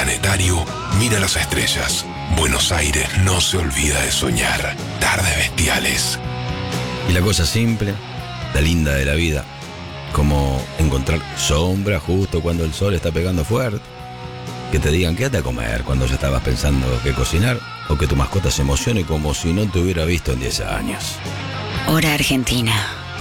Planetario, mira las estrellas. Buenos Aires no se olvida de soñar. Tardes bestiales. Y la cosa simple, la linda de la vida, como encontrar sombra justo cuando el sol está pegando fuerte, que te digan quédate a comer cuando ya estabas pensando qué cocinar, o que tu mascota se emocione como si no te hubiera visto en 10 años. Hora Argentina.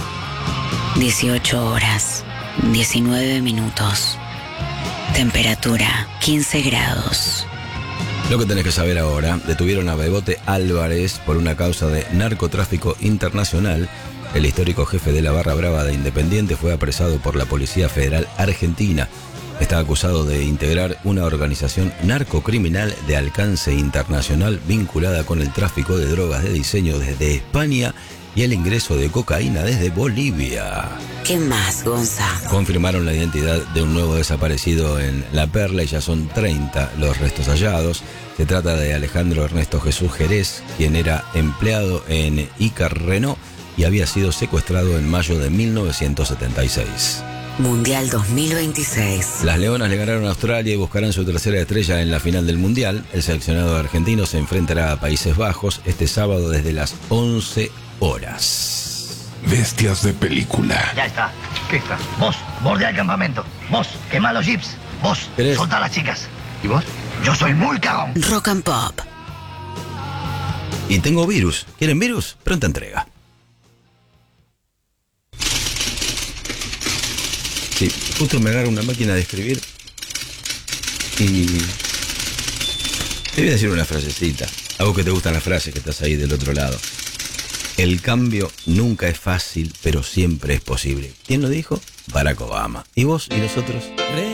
18 horas, 19 minutos. Temperatura 15 grados. Lo que tenés que saber ahora: detuvieron a Bebote Álvarez por una causa de narcotráfico internacional. El histórico jefe de la Barra Brava de Independiente fue apresado por la Policía Federal Argentina. Está acusado de integrar una organización narcocriminal de alcance internacional vinculada con el tráfico de drogas de diseño desde España y el ingreso de cocaína desde Bolivia. ¿Qué más, Gonza? Confirmaron la identidad de un nuevo desaparecido en La Perla y ya son 30 los restos hallados. Se trata de Alejandro Ernesto Jesús Jerez, quien era empleado en Icar Renault y había sido secuestrado en mayo de 1976. Mundial 2026. Las Leonas le ganaron a Australia y buscarán su tercera estrella en la final del Mundial. El seleccionado argentino se enfrentará a Países Bajos este sábado desde las 11 horas. Bestias de película. Ya está. ¿Qué está? Vos, bordea el campamento. Vos, quemá los jeeps. Vos, ¿Querés? soltá a las chicas. ¿Y vos? Yo soy muy cagón. Rock and Pop. Y tengo virus. ¿Quieren virus? Pronta entrega. Sí, justo me agarra una máquina de escribir y te voy a decir una frasecita. A vos que te gustan las frases, que estás ahí del otro lado. El cambio nunca es fácil, pero siempre es posible. ¿Quién lo dijo? Barack Obama. ¿Y vos y nosotros?